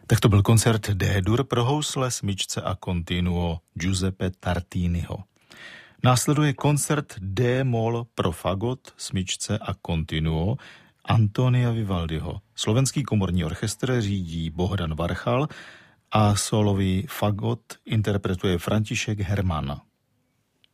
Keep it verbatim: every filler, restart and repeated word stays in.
Tak to byl koncert D-dur pro housle, smyčce a continuo Giuseppe Tartiniho. Následuje koncert D-moll pro fagot, smyčce a continuo Antonia Vivaldiho. Slovenský komorní orchestr řídí Bohdan Varchal a solový fagot interpretuje František Herman.